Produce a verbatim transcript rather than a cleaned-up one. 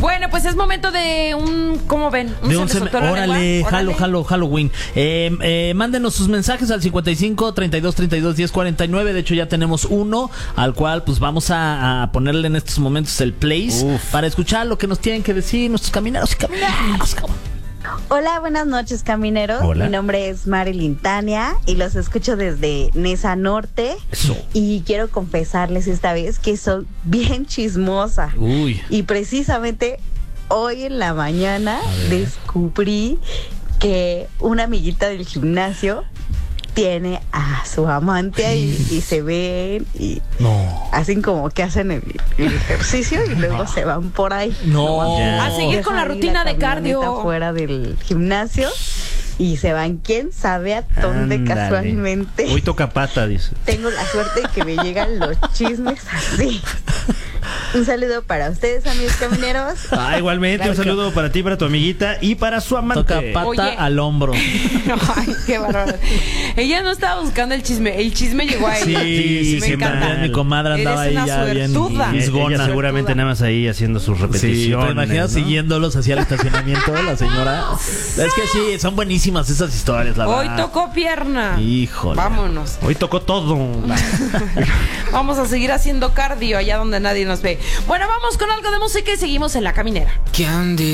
Bueno, pues es momento de un, ¿cómo ven? Un de un sem- órale, jalo, jalo, Halloween. Eh, eh, mándenos sus mensajes al cincuenta y cinco, treinta y dos, treinta y dos, diez, cuarenta y nueve. De hecho, ya tenemos uno al cual pues vamos a, a ponerle en estos momentos el place Uf. para escuchar lo que nos tienen que decir nuestros camineros y camineros. Hola, buenas noches, camineros. Hola. Mi nombre es Marilyn Tania y los escucho desde Nesa Norte. Eso. Y quiero confesarles esta vez que soy bien chismosa. Uy. Y precisamente hoy en la mañana descubrí que una amiguita del gimnasio tiene a su amante ahí y se ven y no. hacen como que hacen el, el ejercicio y luego se van por ahí. No. Ya. A seguir con la rutina la de cardio. Fuera del gimnasio y se van quién sabe a dónde. Ándale. Casualmente. Hoy toca pata, dice. Tengo la suerte de que me llegan los chismes así. Un saludo para ustedes, amigos camineros. Ah, igualmente, claro, un saludo que... para ti, para tu amiguita y para su amante. Toca pata Oye. al hombro. Ay, qué bárbaro. Ella no estaba buscando el chisme, el chisme llegó a ella. Sí, sí, me sí, encanta. Mi comadre andaba ahí ya bien fisgona. Ella seguramente nada más ahí haciendo sus repeticiones. Sí, te imaginas, ¿no?, siguiéndolos hacia el estacionamiento, la señora. Es que sí, son buenísimas esas historias, la Hoy verdad. tocó pierna. Híjole. Vámonos. Hoy tocó todo. Vamos a seguir haciendo cardio allá donde nadie nos ve. Bueno, vamos con algo de música y seguimos en La Caminera. Candy.